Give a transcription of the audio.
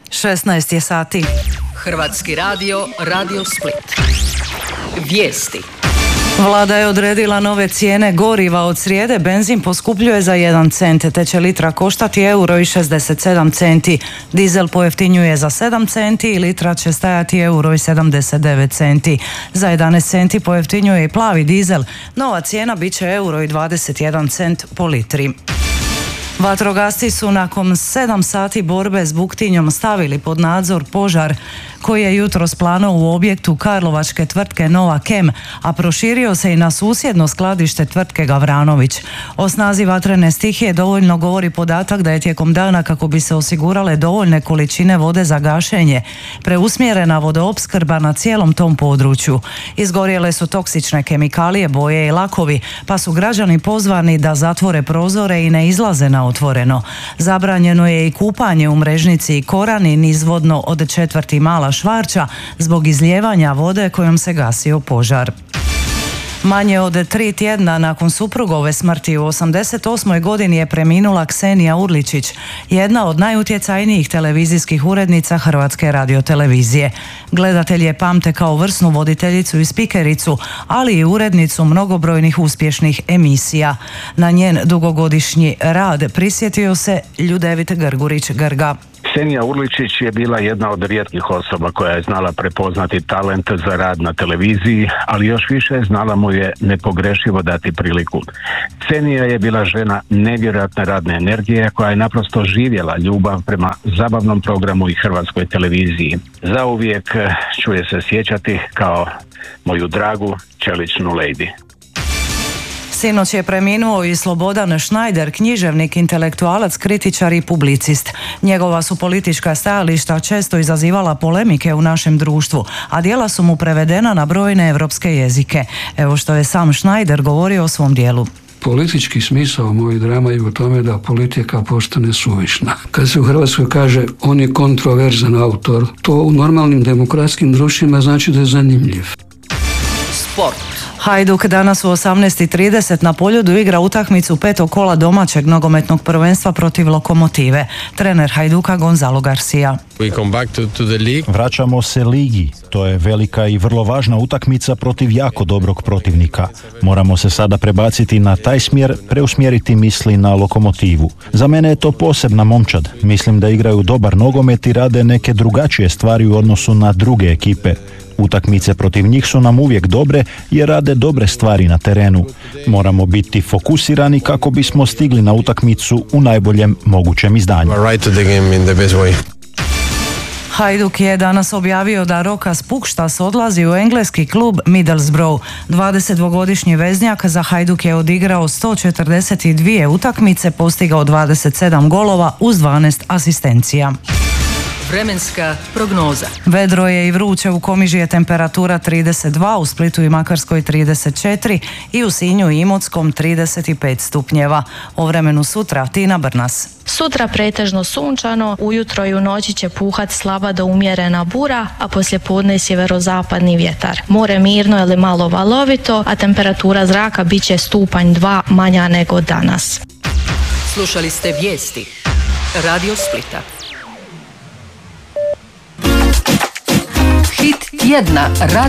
16 je sati. Hrvatski radio, Radio Split. Vijesti. Vlada je odredila nove cijene goriva. Od srijede benzin poskupljuje za 1 cent, te će litra koštati €1,67. Dizel pojeftinjuje za 7 centi i litra će stajati €1,79. Za 11 centi pojeftinjuje i plavi dizel. Nova cijena bit će €1,21 po litri. Vatrogasci su nakon 7 sati borbe s buktinjom stavili pod nadzor požar koji je jutros planuo u objektu karlovačke tvrtke Nova Chem, a proširio se i na susjedno skladište tvrtke Gavranović. O snazi vatrene stihije dovoljno govori podatak da je tijekom dana, kako bi se osigurale dovoljne količine vode za gašenje, preusmjerena vodoopskrba na cijelom tom području. Izgorjele su toksične kemikalije, boje i lakovi, pa su građani pozvani da zatvore prozore i ne izlaze na otvoreno. Zabranjeno je i kupanje u Mrežnici i Korani nizvodno od 4. Mala Švarća zbog izlijevanja vode kojom se gasio požar. Manje od 3 tjedna nakon suprugove smrti u 88. godini je preminula Ksenija Urličić, jedna od najutjecajnijih televizijskih urednica Hrvatske radiotelevizije. Gledatelji je pamte kao vrsnu voditeljicu i spikericu, ali i urednicu mnogobrojnih uspješnih emisija. Na njen dugogodišnji rad prisjetio se Ljudevit Grgurić-Grga. Ksenija Urličić je bila jedna od rijetkih osoba koja je znala prepoznati talent za rad na televiziji, ali još više znala mu je nepogrešivo dati priliku. Ksenija je bila žena nevjerojatne radne energije koja je naprosto živjela ljubav prema zabavnom programu i Hrvatskoj televiziji. Zauvijek ću je se sjećati kao moju dragu čeličnu lady. Sinoć je preminuo i Slobodan Schneider, književnik, intelektualac, kritičar i publicist. Njegova su politička stajališta često izazivala polemike u našem društvu, a djela su mu prevedena na brojne europske jezike. Evo što je sam Schneider govorio o svom dijelu. Politički smisao mojih drama je u tome da politika postane suvišna. Kad se u Hrvatskoj kaže on je kontroverzan autor, to u normalnim demokratskim društvima znači da je zanimljiv. Sport. Hajduk danas u 18:30 na Poljudu igra utakmicu 5. kola domaćeg nogometnog prvenstva protiv Lokomotive. Trener Hajduka Gonzalo Garcia. Vraćamo se ligi. To je velika i vrlo važna utakmica protiv jako dobrog protivnika. Moramo se sada prebaciti na taj smjer, preusmjeriti misli na Lokomotivu. Za mene je to posebna momčad. Mislim da igraju dobar nogomet i rade neke drugačije stvari u odnosu na druge ekipe. Utakmice protiv njih su nam uvijek dobre jer rade dobre stvari na terenu. Moramo biti fokusirani kako bismo stigli na utakmicu u najboljem mogućem izdanju. Hajduk je danas objavio da Rokas Pukštas odlazi u engleski klub Middlesbrough. 22-godišnji veznjak za Hajduk je odigrao 142 utakmice, postigao 27 golova uz 12 asistencija. Vremenska prognoza. Vedro je i vruće, u Komiži je temperatura 32, u Splitu i Makarskoj 34 i u Sinju i Imotskom 35 stupnjeva. O vremenu sutra, Tina Brnas. Sutra pretežno sunčano, ujutro i u noći će puhat slaba do umjerena bura, a poslijepodne sjeverozapadni vjetar. More mirno ili malo valovito, a temperatura zraka bit će stupanj 2 manja nego danas. Slušali ste vijesti Radio Splita. Hit tjedna.